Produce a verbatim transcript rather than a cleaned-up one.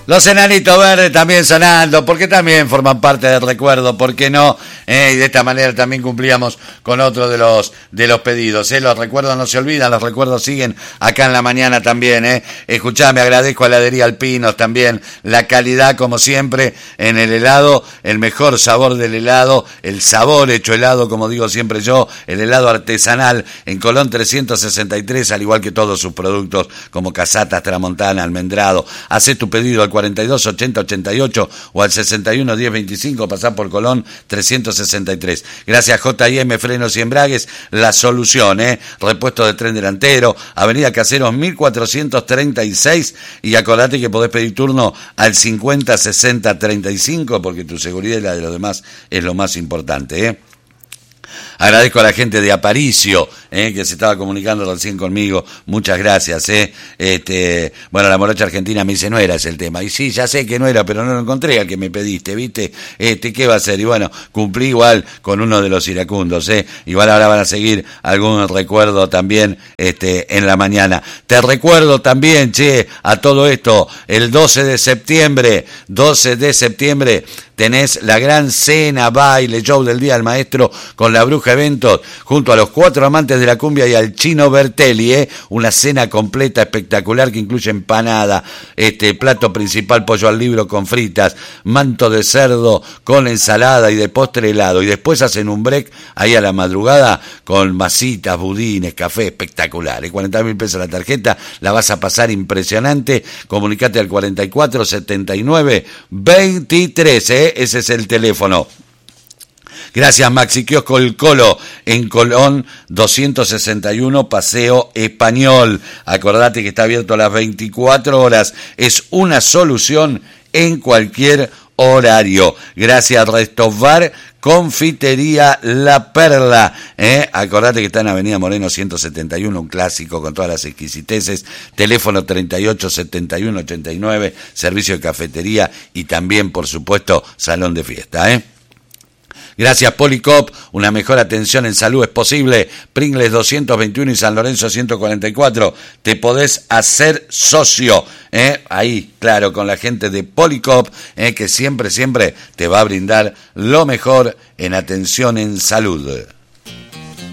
Los Enanitos Verdes también sonando, porque también forman parte del recuerdo, ¿por qué no? Eh, y de esta manera también cumplíamos con otro de los de los pedidos. Eh. Los recuerdos no se olvidan, los recuerdos siguen acá en la mañana también. Eh. Escuchame, agradezco a Heladería Alpinos también, la calidad como siempre en el helado, el mejor sabor del helado, el sabor hecho helado, como digo siempre yo, el helado artesanal en Colón trescientos sesenta y tres, al igual que todos sus productos como casatas, tramontana, almendrado. Hacé tu pedido al cuarenta y dos ochenta ochenta y ocho o al sesenta y uno diez veinticinco, pasá por Colón trescientos sesenta y tres. Gracias J I M Frenos y Embragues, la solución, ¿eh? Repuesto de tren delantero, Avenida Caseros mil cuatrocientos treinta y seis, y acordate que podés pedir turno al cincuenta sesenta treinta y cinco, porque tu seguridad y la de los demás es lo más importante, ¿eh? Agradezco a la gente de Aparicio, eh, que se estaba comunicando recién conmigo. Muchas gracias. Eh. Este, bueno, la morocha argentina me dice, no era ese el tema. Y sí, ya sé que no era, pero no lo encontré al que me pediste, ¿viste? Este, ¿qué va a ser? Y bueno, cumplí igual con uno de los iracundos. Eh. Igual ahora van a seguir algún recuerdo también este, en la mañana. Te recuerdo también, che, a todo esto, el doce de septiembre, doce de septiembre, tenés la gran cena, baile, show del Día del Maestro con la Bruja Eventos, junto a los cuatro amantes de la cumbia y al Chino Bertelli, ¿eh? Una cena completa, espectacular, que incluye empanada, este plato principal, pollo al libro con fritas, manto de cerdo con ensalada y de postre helado. Y después hacen un break ahí a la madrugada con masitas, budines, café, espectacular. ¿eh? cuarenta mil pesos la tarjeta, la vas a pasar impresionante. Comunicate al cuarenta y cuatro setenta y nueve veintitrés, ¿eh? Ese es el teléfono. Gracias Maxi Kiosco El Colo en Colón doscientos sesenta y uno, Paseo Español. Acordate que está abierto a las veinticuatro horas. Es una solución en cualquier horario. Gracias Resto Bar, Confitería La Perla. ¿eh? Acordate que está en Avenida Moreno ciento setenta y uno, un clásico con todas las exquisiteces. Teléfono treinta y ocho setenta y uno ochenta y nueve, servicio de cafetería y también, por supuesto, salón de fiesta. ¿eh? Gracias Policop, una mejor atención en salud es posible. Pringles doscientos veintiuno y San Lorenzo ciento cuarenta y cuatro. Te podés hacer socio, ¿eh? Ahí, claro, con la gente de Policop, ¿eh? que siempre, siempre te va a brindar lo mejor en atención en salud.